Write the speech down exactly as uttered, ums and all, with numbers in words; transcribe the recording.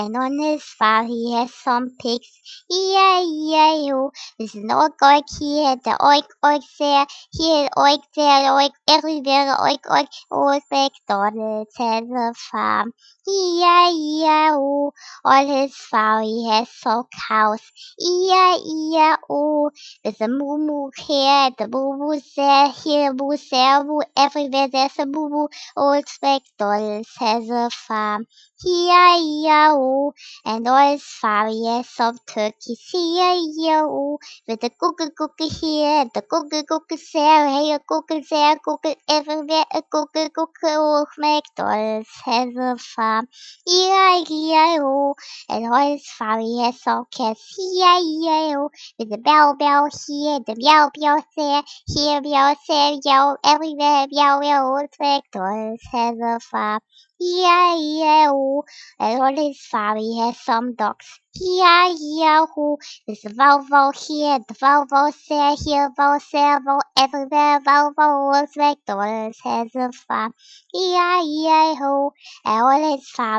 and on his farm he has some pigs. E I E I O. There's an oink oink here, the oink oink there, here oink there, oink everywhere, oink oink. Old MacDonald has a farm. E I E I O. On his farm he has some cows. E I E I O. There's a moo moo here, the moo moo there, here moo there, moo everywhere. There's a moo moo. Old MacDonald has a farm. E I E I O. And on his farm he has some turkeys. E I E I O. With the google google here, the google google there, here google there, google everywhere, a google google. Old MacDonald has a farm. E I E I O. And on his farm he has some cats. E I E I O. With the bell bell here, the meow meow there, here meow there, meow everywhere, meow meow. Old MacDonald has a farm. E I E I O. And on his farm he has some dogs. E I E I O. There's a vow vow here, the vow vow there, here vow there, vow everywhere, vow vow. Old MacDonald has a farm. E I E I O. And on his farm